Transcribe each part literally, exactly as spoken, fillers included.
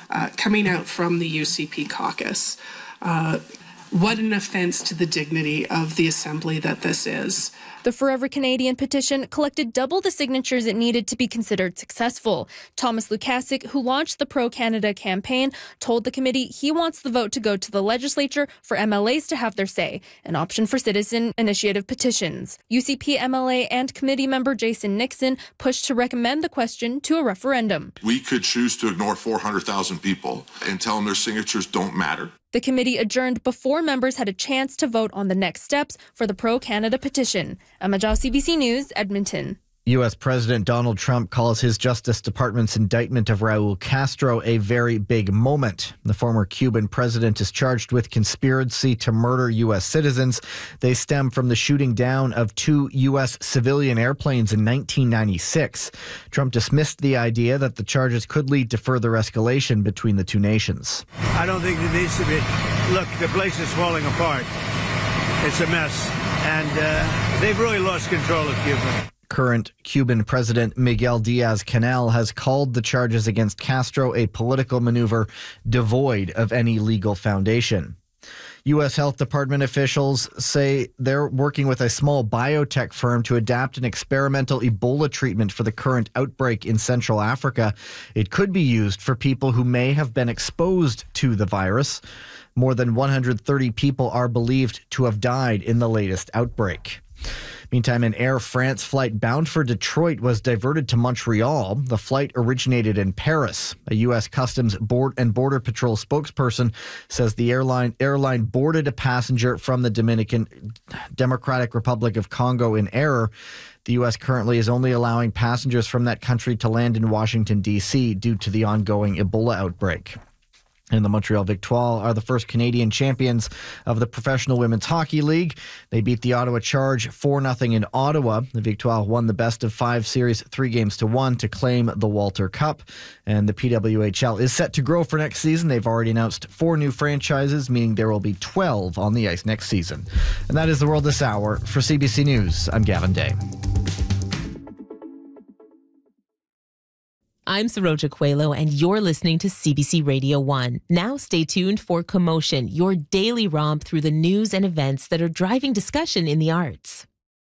uh, coming out from the U C P caucus. Uh, what an offense to the dignity of the assembly that this is. The Forever Canadian petition collected double the signatures it needed to be considered successful. Thomas Lukasik, who launched the Pro-Canada campaign, told the committee he wants the vote to go to the legislature for M L As to have their say, an option for citizen initiative petitions. U C P M L A and committee member Jason Nixon pushed to recommend the question to a referendum. We could choose to ignore four hundred thousand people and tell them their signatures don't matter. The committee adjourned before members had a chance to vote on the next steps for the Pro-Canada petition. Emma Zhao, C B C News, Edmonton. U S. President Donald Trump calls his Justice Department's indictment of Raul Castro a very big moment. The former Cuban president is charged with conspiracy to murder U S citizens. They stem from the shooting down of two U S civilian airplanes in nineteen ninety-six. Trump dismissed the idea that the charges could lead to further escalation between the two nations. I don't think it needs to be. Look, the place is falling apart. It's a mess. And uh, they've really lost control of Cuba. Current Cuban President Miguel Diaz-Canel has called the charges against Castro a political maneuver devoid of any legal foundation. U S. Health Department officials say they're working with a small biotech firm to adapt an experimental Ebola treatment for the current outbreak in Central Africa. It could be used for people who may have been exposed to the virus. More than one hundred thirty people are believed to have died in the latest outbreak. Meantime, an Air France flight bound for Detroit was diverted to Montreal. The flight originated in Paris. A U S. Customs Board and Border Patrol spokesperson says the airline airline boarded a passenger from the Dominican Democratic Republic of Congo in error. The U S currently is only allowing passengers from that country to land in Washington, D C due to the ongoing Ebola outbreak. And the Montreal Victoires are the first Canadian champions of the Professional Women's Hockey League. They beat the Ottawa Charge four nothing in Ottawa. The Victoires won the best of five series, three games to one, to claim the Walter Cup. And the P W H L is set to grow for next season. They've already announced four new franchises, meaning there will be twelve on the ice next season. And that is the world this hour. For C B C News, I'm Gavin Day. I'm Saroja Coelho, and you're listening to C B C Radio one. Now stay tuned for Commotion, your daily romp through the news and events that are driving discussion in the arts.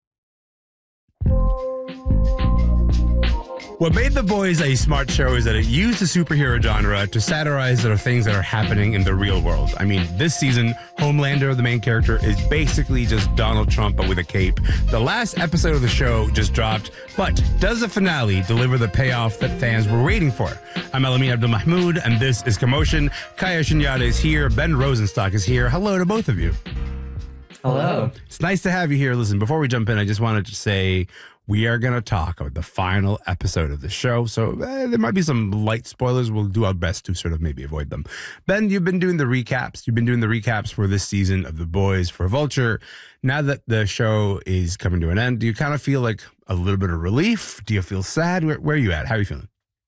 What made The Boys a smart show is that it used the superhero genre to satirize the things that are happening in the real world. I mean, this season, Homelander, the main character, is basically just Donald Trump, but with a cape. The last episode of the show just dropped, but does the finale deliver the payoff that fans were waiting for? I'm Elamin Abdul-Mahmoud, and this is Commotion. Kaya Shunyada is here. Ben Rosenstock is here. Hello to both of you. Hello. It's nice to have you here. Listen, before we jump in, I just wanted to say we are going to talk about the final episode of the show. So eh, there might be some light spoilers. We'll do our best to sort of maybe avoid them. Ben, you've been doing the recaps. You've been doing the recaps for this season of The Boys for Vulture. Now that the show is coming to an end, do you kind of feel like a little bit of relief? Do you feel sad? Where, where are you at? How are you feeling?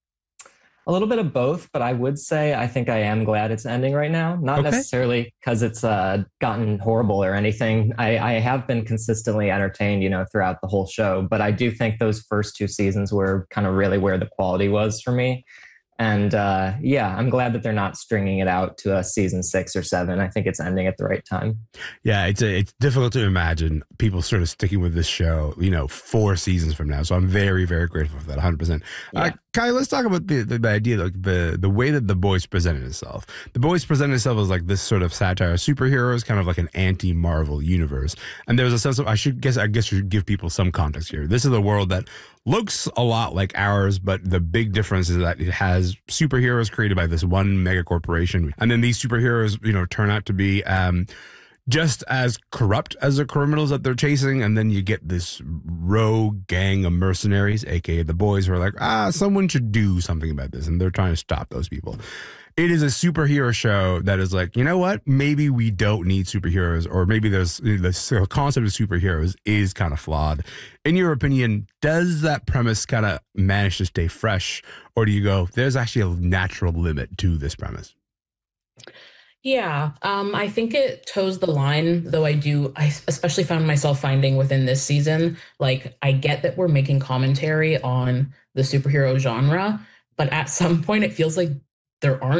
A little bit of both, but I would say I think I am glad it's ending right now. Not okay. necessarily because it's uh, gotten horrible or anything. I, I have been consistently entertained, you know, throughout the whole show. But I do think those first two seasons were kind of really where the quality was for me. And uh, yeah, I'm glad that they're not stringing it out to a season six or seven. I think it's ending at the right time. Yeah, it's a, it's difficult to imagine people sort of sticking with this show, you know, four seasons from now. So I'm very, very grateful for that, one hundred percent. Yeah. Uh, Kai, let's talk about the, the, the idea, like the, the way that The Boys presented itself. The Boys presented itself as like this sort of satire of superheroes, kind of like an anti-Marvel universe. And there was a sense of, I should guess, I guess you should give people some context here. This is a world that looks a lot like ours, but the big difference is that it has superheroes created by this one mega corporation. And then these superheroes, you know, turn out to be um, just as corrupt as the criminals that they're chasing. And then you get this rogue gang of mercenaries, aka the Boys, who are like, ah, someone should do something about this. And they're trying to stop those people. It is a superhero show that is like, you know what? Maybe we don't need superheroes, or maybe there's the concept of superheroes is kind of flawed. In your opinion, does that premise kind of manage to stay fresh, or do you go, there's actually a natural limit to this premise? Yeah, um, I think it toes the line, though I do, I especially found myself finding within this season, like, I get that we're making commentary on the superhero genre, but at some point it feels like there aren't